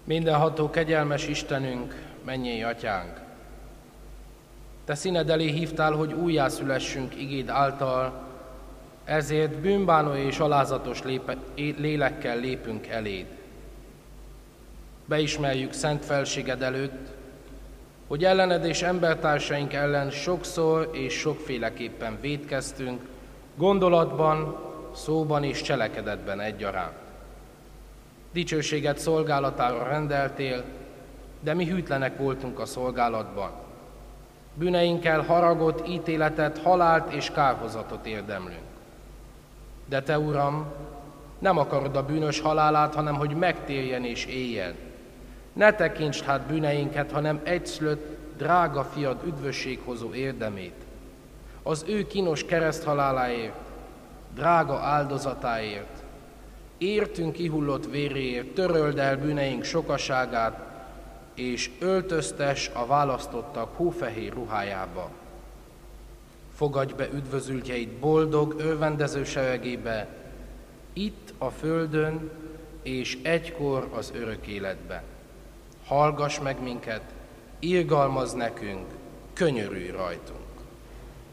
Mindenható, kegyelmes Istenünk, mennyei Atyánk! Te színed elé hívtál, hogy újjászülessünk igéd által, ezért bűnbánó és alázatos lélekkel lépünk eléd. Beismerjük szent felséged előtt, hogy ellened és embertársaink ellen sokszor és sokféleképpen vétkeztünk, gondolatban, szóban és cselekedetben egyaránt. Dicsőséget szolgálatára rendeltél, de mi hűtlenek voltunk a szolgálatban. Bűneinkkel haragot, ítéletet, halált és kárhozatot érdemlünk. De te, Uram, nem akarod a bűnös halálát, hanem hogy megtérjen és éljen. Ne tekintsd hát bűneinket, hanem egyszülött drága fiad üdvösséghozó érdemét. Az ő kínos kereszthaláláért, drága áldozatáért, értünk kihullott véréért, töröld el bűneink sokaságát, és öltöztes a választottak hófehér ruhájába. Fogadj be üdvözültjeid boldog, örvendező seregébe, itt a földön, és egykor az örök életben. Hallgass meg minket, irgalmazz nekünk, könyörülj rajtunk.